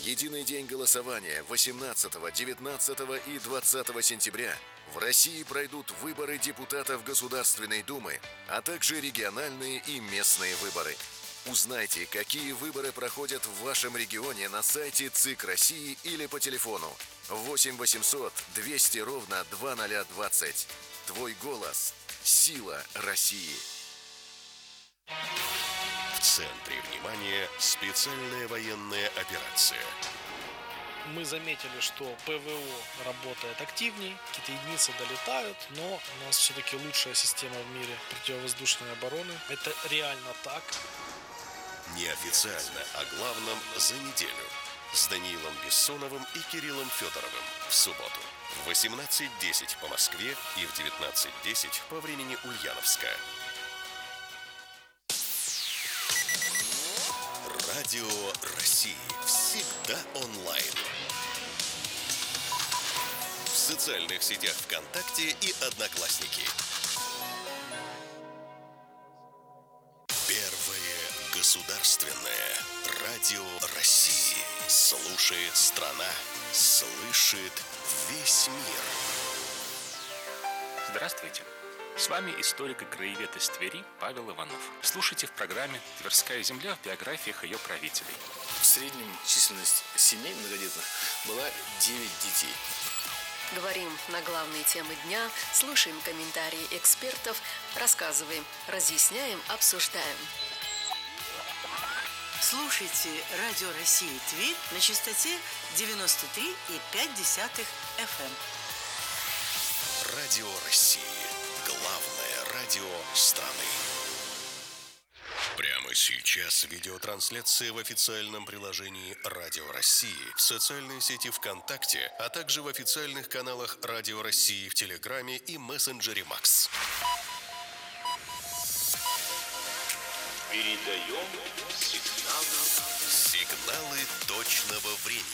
единый день голосования 18, 19 и 20 сентября в России пройдут выборы депутатов Государственной Думы, а также региональные и местные выборы. Узнайте, какие выборы проходят в вашем регионе на сайте ЦИК России или по телефону 8 800 200 ровно 2020. Твой голос – сила России. В центре внимания специальная военная операция. Мы заметили, что ПВО работает активней, какие-то единицы долетают, но у нас все-таки лучшая система в мире противовоздушной обороны. Это реально так. Неофициально о главном за неделю с Даниилом Бессоновым и Кириллом Федоровым в субботу в 18:10 по Москве и в 19:10 по времени Ульяновска. Радио России всегда онлайн. В социальных сетях ВКонтакте и Одноклассники. Первое государственное радио России. Слушает страна, слышит весь мир. Здравствуйте. С вами историк и краевед из Твери Павел Иванов. Слушайте в программе «Тверская земля» в биографиях ее правителей. В среднем численность семей многодетных была 9 детей. Говорим на главные темы дня, слушаем комментарии экспертов, рассказываем, разъясняем, обсуждаем. Слушайте Радио России Тверь на частоте 93,5 FM. Радио России. Главное радио страны. Прямо сейчас видеотрансляция в официальном приложении Радио России, в социальной сети ВКонтакте, а также в официальных каналах Радио России в Телеграме и мессенджере Макс. Передаем сигналы точного времени.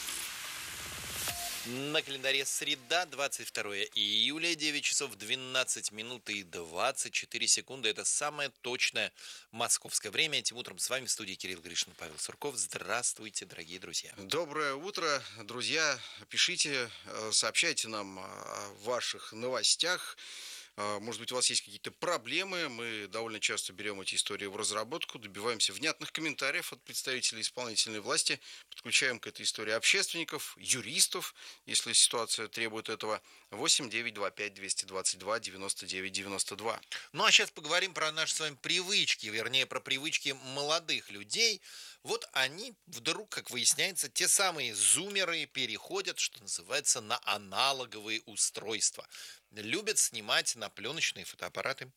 На календаре среда, 22 июля, 9 часов 12 минут и 24 секунды. Это самое точное московское время. Этим утром с вами в студии Кирилл Гришин, Павел Сурков. Здравствуйте, дорогие друзья. Доброе утро, друзья. Пишите, сообщайте нам о ваших новостях. Может быть, у вас есть какие-то проблемы. Мы довольно часто берем эти истории в разработку, добиваемся внятных комментариев от представителей исполнительной власти, подключаем к этой истории общественников, юристов, если ситуация требует этого. 8 925 222 99 92. Ну, а сейчас поговорим про наши с вами привычки, вернее, про привычки молодых людей. Вот они вдруг, как выясняется, те самые зумеры переходят, что называется, на аналоговые устройства. Любят снимать на пленочные фотоаппараты,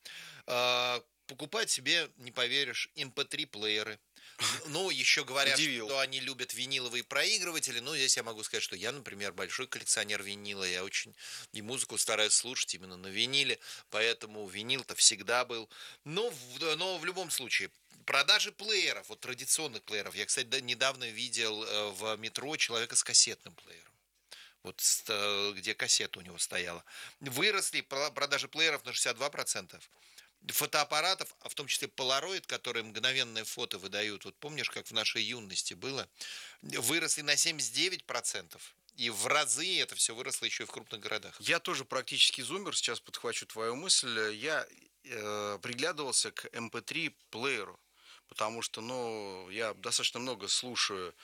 покупать себе, не поверишь, MP3-плееры. Ну, еще говорят, что они любят виниловые проигрыватели. Ну, здесь я могу сказать, что я, например, большой коллекционер винила. Я очень и музыку стараюсь слушать именно на виниле. Поэтому винил-то всегда был. Но в любом случае, продажи плееров, вот традиционных плееров. Я, кстати, недавно видел в метро человека с кассетным плеером. Вот где кассета у него стояла. Выросли продажи плееров на 62%. Фотоаппаратов, а в том числе Polaroid, которые мгновенное фото выдают, вот помнишь, как в нашей юности было, выросли на 79%. И в разы это все выросло еще и в крупных городах. Я тоже практически зумер, сейчас подхвачу твою мысль. Я приглядывался к MP3-плееру, потому что, я достаточно много слушаю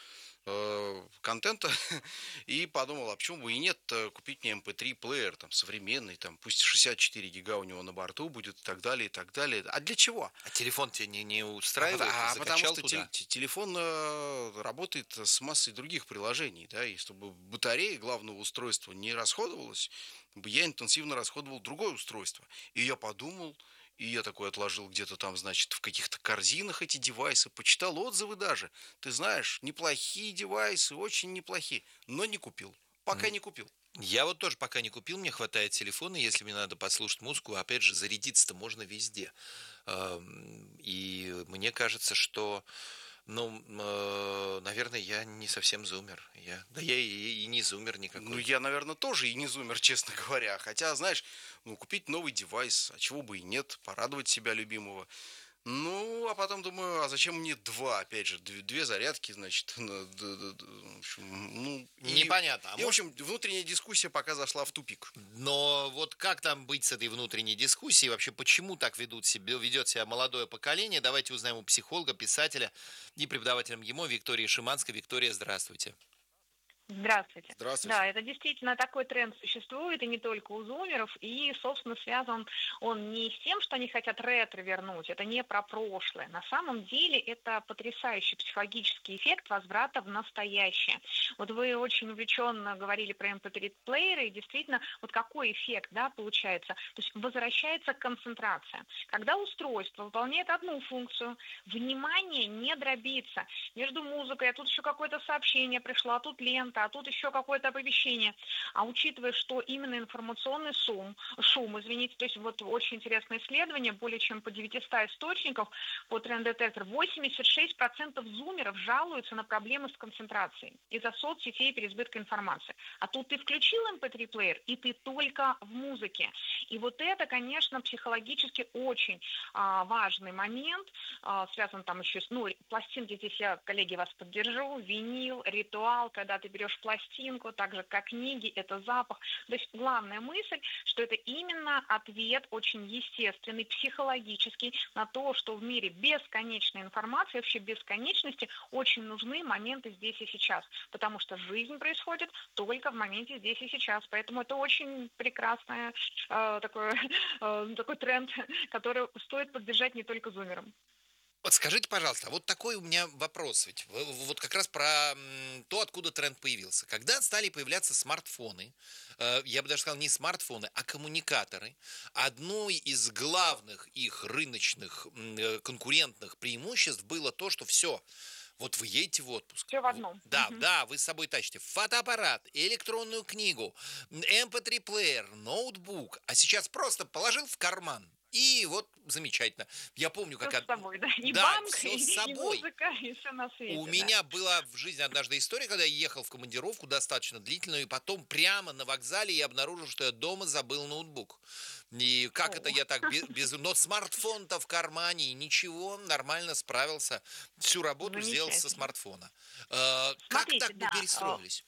контента и подумал, а почему бы и нет купить мне MP3 плеер там современный, там пусть 64 гига у него на борту будет и так далее, и так далее. А для чего? А телефон тебе не устраивает? Потому что телефон работает с массой других приложений, да, и чтобы батарея главного устройства не расходовалась, я интенсивно расходовал другое устройство. И я подумал, и я такой отложил где-то там, значит, в каких-то корзинах эти девайсы, почитал отзывы даже. Ты знаешь, неплохие девайсы, очень неплохие, но не купил. Пока не купил. Я вот тоже пока не купил, мне хватает телефона, если мне надо послушать музыку, опять же, зарядиться-то можно везде. И мне кажется, что, наверное, я не совсем зумер. Я и не зумер никакой. Я, наверное, тоже и не зумер, честно говоря. Хотя, знаешь, купить новый девайс, а чего бы и нет, порадовать себя любимого. Ну, а потом думаю, а зачем мне два? Опять же, две зарядки, значит. В общем, ну, Непонятно. И, в общем, внутренняя дискуссия пока зашла в тупик. Но вот как там быть с этой внутренней дискуссией? Вообще, почему так ведет себя молодое поколение? Давайте узнаем у психолога, писателя и преподавателя МГИМО Виктории Шиманской. Виктория, здравствуйте. Здравствуйте. Здравствуйте. Да, это действительно такой тренд существует, и не только у зумеров, и, собственно, связан он не с тем, что они хотят ретро вернуть, это не про прошлое. На самом деле это потрясающий психологический эффект возврата в настоящее. Вот вы очень увлеченно говорили про MP3-плееры, и действительно, вот какой эффект, да, получается? То есть возвращается концентрация. Когда устройство выполняет одну функцию, внимание не дробится между музыкой, а тут еще какое-то сообщение пришло, а тут лента, а тут еще какое-то оповещение. А учитывая, что именно информационный шум, извините, то есть вот очень интересное исследование, более чем по 900 источников по тренд-детектору, 86% зумеров жалуются на проблемы с концентрацией из-за соцсетей и переизбытка информации. А тут ты включил MP3-плеер, и ты только в музыке. И вот это, конечно, психологически очень важный момент, связан там еще с, пластинки, здесь я, коллеги, вас поддержу, винил, ритуал, когда ты берешь пластинку, так же как книги, это запах. То есть главная мысль, что это именно ответ очень естественный, психологический на то, что в мире бесконечной информации, вообще бесконечности, очень нужны моменты здесь и сейчас, потому что жизнь происходит только в моменте здесь и сейчас. Поэтому это очень прекрасный такой тренд, который стоит поддержать не только зумерам. Вот скажите, пожалуйста, вот такой у меня вопрос, ведь вот как раз про то, откуда тренд появился. Когда стали появляться смартфоны, я бы даже сказал не смартфоны, а коммуникаторы, одно из главных их рыночных конкурентных преимуществ было то, что все, вот вы едете в отпуск. Все в одном. Да, вы с собой тащите фотоаппарат, электронную книгу, MP3-плеер, ноутбук, а сейчас просто положил в карман. И вот замечательно. Я помню, как... Все с собой, да. И да, банк, все с и собой. музыка, и все на свете. У меня была в жизни однажды история, когда я ехал в командировку достаточно длительную, и потом прямо на вокзале я обнаружил, что я дома забыл ноутбук. И как это я так без... Но смартфон-то в кармане, и ничего, нормально справился. Всю работу сделал со смартфона. Как так мы перестроились?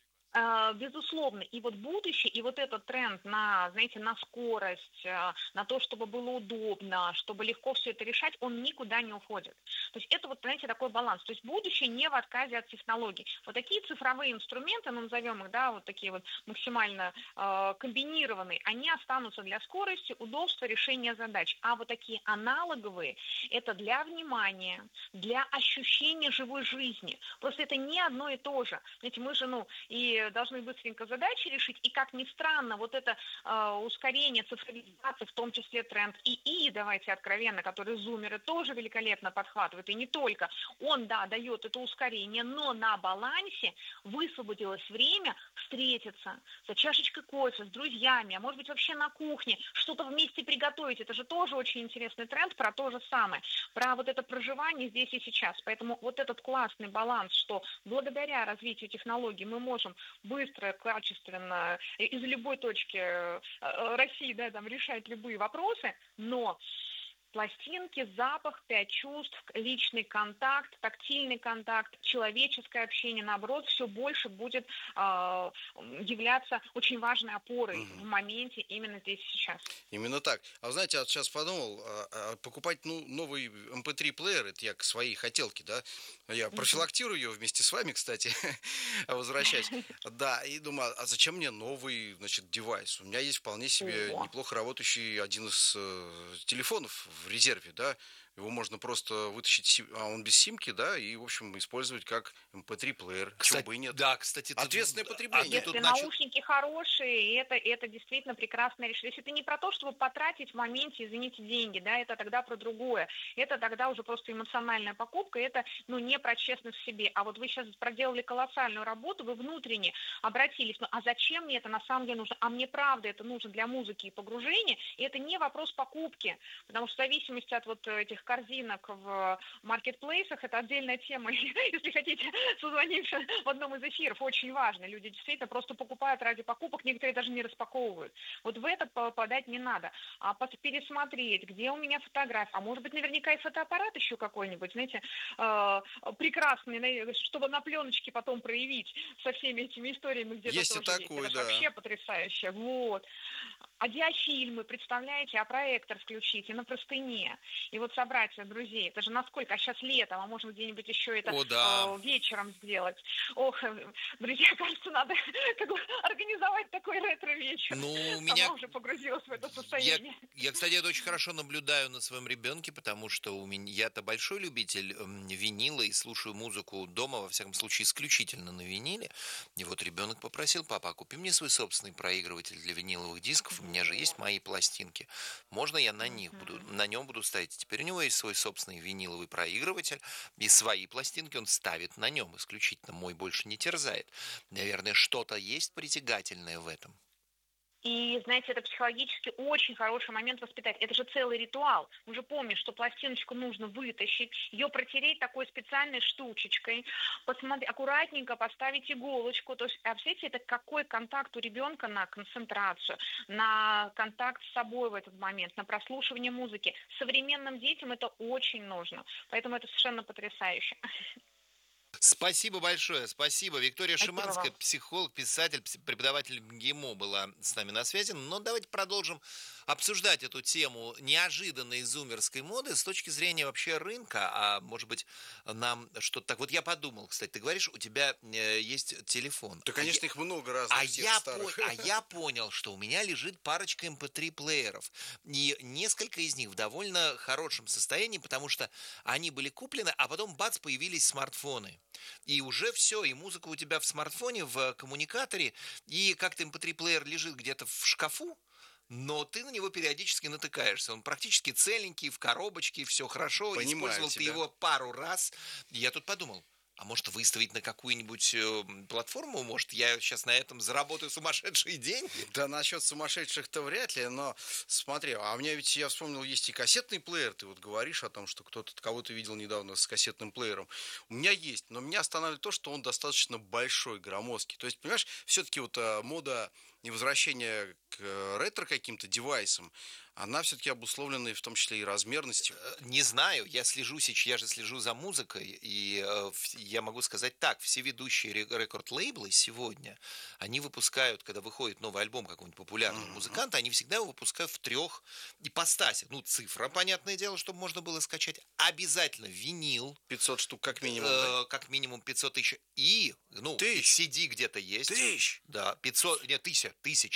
Безусловно. И вот будущее, и вот этот тренд на, знаете, на скорость, на то, чтобы было удобно, чтобы легко все это решать, он никуда не уходит. То есть это вот, знаете, такой баланс. То есть будущее не в отказе от технологий. Вот такие цифровые инструменты, назовем их, да, вот такие вот максимально комбинированные, они останутся для скорости, удобства, решения задач. А вот такие аналоговые, это для внимания, для ощущения живой жизни. Просто это не одно и то же. Знаете, мы же, и должны быстренько задачи решить. И, как ни странно, вот это ускорение цифровизации, в том числе тренд ИИ, давайте откровенно, который зумеры тоже великолепно подхватывают, и не только. Он, да, дает это ускорение, но на балансе высвободилось время встретиться за чашечкой кофе с друзьями, а может быть вообще на кухне, что-то вместе приготовить. Это же тоже очень интересный тренд про то же самое, про вот это проживание здесь и сейчас. Поэтому вот этот классный баланс, что благодаря развитию технологий мы можем быстро, качественно, из любой точки России, да, там, решать любые вопросы, но пластинки, запах, 5 чувств, личный контакт, тактильный контакт, человеческое общение, наоборот, все больше будет являться очень важной опорой в моменте именно здесь и сейчас. Именно так. А вы знаете, я сейчас подумал, покупать новый MP3-плеер, это я к своей хотелке, да, я профилактирую ее вместе с вами, кстати, возвращаясь. Да, и думаю, а зачем мне новый, значит, девайс? У меня есть вполне себе неплохо работающий один из телефонов в резерве, да, его можно просто вытащить, а он без симки, да, и, в общем, использовать как MP3-плеер, чего бы и нет. Да, кстати, ответственное потребление. Если наушники хорошие, это действительно прекрасное решение. Если это не про то, чтобы потратить в моменте, извините, деньги, да, это тогда про другое. Это тогда уже просто эмоциональная покупка, это, не про честность в себе. А вот вы сейчас проделали колоссальную работу, вы внутренне обратились, а зачем мне это на самом деле нужно? А мне правда это нужно для музыки и погружения, и это не вопрос покупки, потому что в зависимости от вот этих этих корзинок в маркетплейсах, это отдельная тема. Если хотите, созвонимся в одном из эфиров. Очень важно. Люди действительно просто покупают ради покупок, некоторые даже не распаковывают. Вот в это попадать не надо. А пересмотреть, где у меня фотография. А может быть, наверняка и фотоаппарат еще какой-нибудь, знаете, прекрасный, чтобы на пленочке потом проявить со всеми этими историями где-то Есть тоже и такой, есть. Это да. же вообще потрясающе. Вот. А диафильмы, представляете, а проектор включить и на простыне. И вот собрать друзей. Это же насколько, а сейчас летом, а можно где-нибудь еще это вечером сделать. Ох, друзья, кажется, надо организовать такой ретро-вечер. Ну, Сама уже погрузилась в это состояние. Я, кстати, это очень хорошо наблюдаю на своем ребенке, потому что я-то большой любитель винила и слушаю музыку дома, во всяком случае, исключительно на виниле. И вот ребенок попросил: папа, купи мне свой собственный проигрыватель для виниловых дисков. У меня же есть мои пластинки. Можно я на нем буду ставить? Теперь у него есть свой собственный виниловый проигрыватель, и свои пластинки он ставит на нем исключительно. Мой больше не терзает. Наверное, что-то есть притягательное в этом. И, знаете, это психологически очень хороший момент воспитать. Это же целый ритуал. Мы же помним, что пластиночку нужно вытащить, ее протереть такой специальной штучечкой, аккуратненько поставить иголочку. То есть, представляете, это какой контакт у ребенка на концентрацию, на контакт с собой в этот момент, на прослушивание музыки. Современным детям это очень нужно. Поэтому это совершенно потрясающе. Спасибо большое, спасибо. Виктория Спасибо Шиманская, вам. психолог, писатель, преподаватель МГИМО была с нами на связи. Но давайте продолжим обсуждать эту тему неожиданной зумерской моды с точки зрения вообще рынка. А может быть, нам что-то так... Вот я подумал, кстати, ты говоришь, у тебя есть телефон. Да, конечно, их много разных старых. Я понял, что у меня лежит парочка MP3-плееров. И несколько из них в довольно хорошем состоянии, потому что они были куплены, а потом, бац, появились смартфоны. И уже все, и музыка у тебя в смартфоне, в коммуникаторе, и как-то MP3-плеер лежит где-то в шкафу, но ты на него периодически натыкаешься. Он практически целенький, в коробочке, все хорошо. Понимаю Использовал тебя. ты его пару раз. И я тут подумал, а может выставить на какую-нибудь платформу? Может, я сейчас на этом заработаю сумасшедшие деньги? Да насчет сумасшедших-то вряд ли, но смотри, а у меня ведь, я вспомнил, есть и кассетный плеер. Ты вот говоришь о том, что кого-то видел недавно с кассетным плеером. У меня есть, но меня останавливает то, что он достаточно большой, громоздкий. То есть, понимаешь, все-таки вот мода и возвращение к ретро каким-то девайсам, она все-таки обусловлена в том числе и размерностью. Не знаю, я же слежу за музыкой, и я могу сказать так, все ведущие рекорд-лейблы сегодня, они выпускают, когда выходит новый альбом какого-нибудь популярного музыканта, они всегда его выпускают в 3 ипостасях. Ну, цифра, понятное дело, чтобы можно было скачать. Обязательно винил. 500 штук как минимум, да? Как минимум 500 тысяч. И, CD где-то есть. Тысяч? Да, 500, нет, тысяча.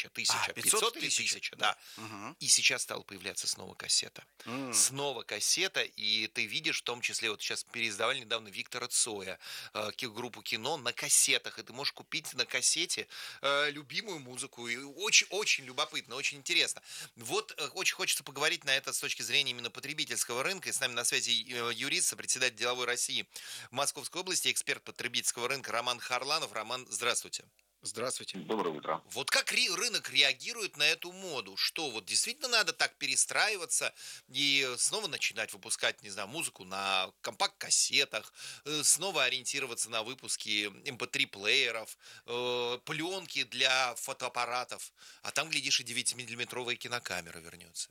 500 или 1000, да. Угу. И сейчас стала появляться снова кассета. Снова кассета, и ты видишь, в том числе, вот сейчас переиздавали недавно Виктора Цоя, группу «Кино» на кассетах, и ты можешь купить на кассете любимую музыку, и очень любопытно, очень интересно. Вот очень хочется поговорить на это с точки зрения именно потребительского рынка, и с нами на связи юрист, сопредседатель Деловой России в Московской области, эксперт потребительского рынка Роман Харланов. Роман, здравствуйте. Здравствуйте. Доброе утро. Вот как рынок реагирует на эту моду? Что, вот действительно надо так перестраиваться и снова начинать выпускать, не знаю, музыку на компакт-кассетах, снова ориентироваться на выпуски MP3-плееров, пленки для фотоаппаратов, а там, глядишь, и 9-миллиметровая кинокамера вернется.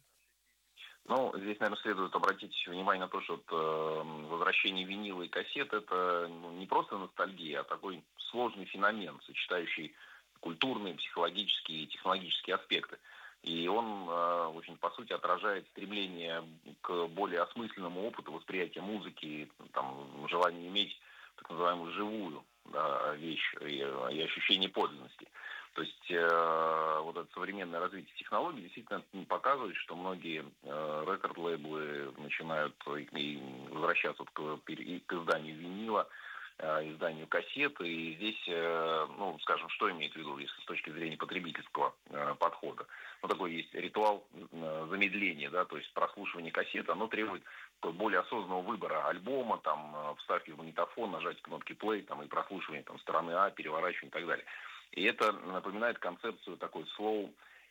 Ну, здесь, наверное, следует обратить внимание на то, что возвращение винила и кассет – это не просто ностальгия, а такой сложный феномен, сочетающий культурные, психологические и технологические аспекты. И он, в общем, по сути, отражает стремление к более осмысленному опыту восприятия музыки, там, желание иметь так называемую живую, да, вещь и ощущение подлинности. То есть вот это современное развитие технологий действительно показывает, что многие рекорд-лейблы начинают возвращаться к изданию винила, изданию кассеты. И здесь, ну, скажем, что имеет в виду, если с точки зрения потребительского подхода. Ну, такой есть ритуал замедления, да, то есть прослушивание кассеты, оно требует более осознанного выбора альбома, там, вставки в магнитофон, нажать кнопки play, там, и прослушивание там, стороны А, переворачивание и так далее. И это напоминает концепцию такой slow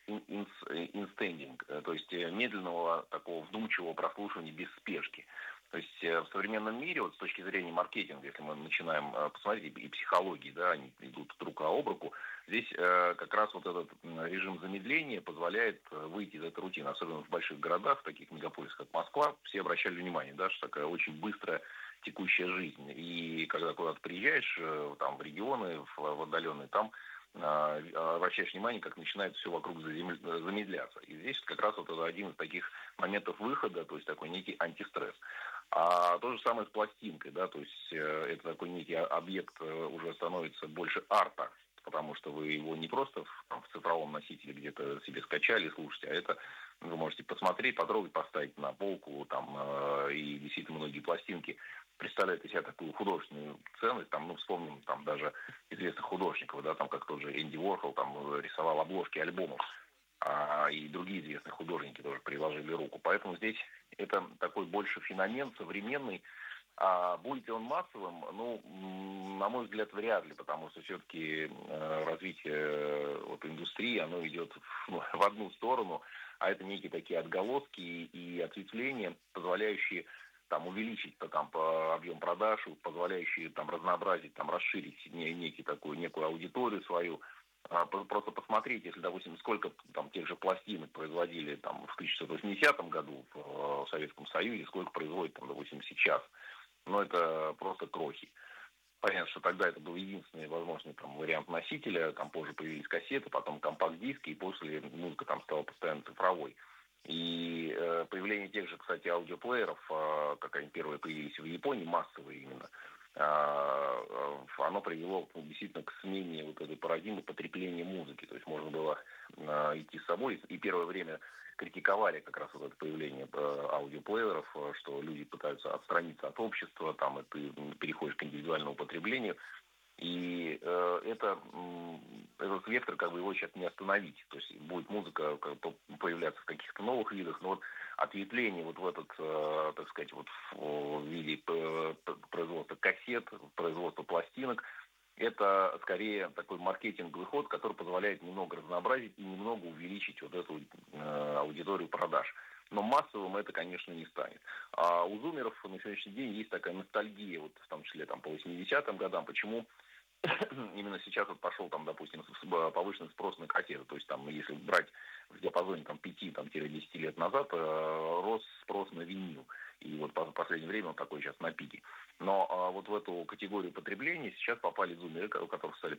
инстендинг, то есть медленного, такого вдумчивого прослушивания без спешки. То есть в современном мире, вот с точки зрения маркетинга, если мы начинаем посмотреть, и психологии, да, они идут рука об руку, здесь как раз вот этот режим замедления позволяет выйти из этой рутины, особенно в больших городах, в таких мегаполисах, как Москва, все обращали внимание, да, что такая очень быстрая текущая жизнь. И когда куда-то приезжаешь, там, в регионы, в отдаленные, там обращаешь внимание, как начинает все вокруг замедляться. И здесь как раз вот это один из таких моментов выхода, то есть такой некий антистресс. А то же самое с пластинкой, да, то есть это такой некий объект уже становится больше арта, потому что вы его не просто в цифровом носителе где-то себе скачали, слушаете, а это вы можете посмотреть, потрогать, поставить на полку, там, и действительно многие пластинки представляет из себя такую художественную ценность, там, ну, вспомним, там, даже известных художников, да, там, как тот же Энди Уорхол, там, рисовал обложки альбомов, и другие известные художники тоже приложили руку. Поэтому здесь это такой больше феномен современный. А будет ли он массовым? Ну, на мой взгляд, вряд ли, потому что все-таки развитие вот, индустрии, оно идет в одну сторону, а это некие такие отголоски и ответвления, позволяющие там увеличить там объем продаж, позволяющие там разнообразить, там расширить некую аудиторию свою. Просто посмотреть, если, допустим, сколько там тех же пластинок производили там в 1980 году в Советском Союзе, сколько производят там, допустим, сейчас. Но это просто крохи. Понятно, что тогда это был единственный возможный там вариант носителя, там позже появились кассеты, потом компакт-диски, и после музыка там стала постоянно цифровой. И появление тех же, кстати, аудиоплееров, как они первые появились в Японии, массовые именно, оно привело действительно к смене вот этой парадигмы потребления музыки. То есть можно было идти с собой. И первое время критиковали как раз вот это появление аудиоплееров, что люди пытаются отстраниться от общества, там, и ты переходишь к индивидуальному потреблению. И этот вектор, как бы его сейчас не остановить. То есть будет музыка появляться в каких-то новых видах, но вот ответвление вот в этот, так сказать, вот в виде производства кассет, производства пластинок, это скорее такой маркетинговый ход, который позволяет немного разнообразить и немного увеличить вот эту аудиторию продаж. Но массовым это, конечно, не станет. А у зумеров на сегодняшний день есть такая ностальгия, вот в том числе там, по 80-м годам. Почему именно сейчас вот пошел, там, допустим, повышенный спрос на кассеты? То есть, там, если брать в диапазоне там, 5-10 лет назад, рос спрос на винил. И вот в последнее время он такой сейчас на пике. Но вот в эту категорию потребления сейчас попали зумеры, у которых стали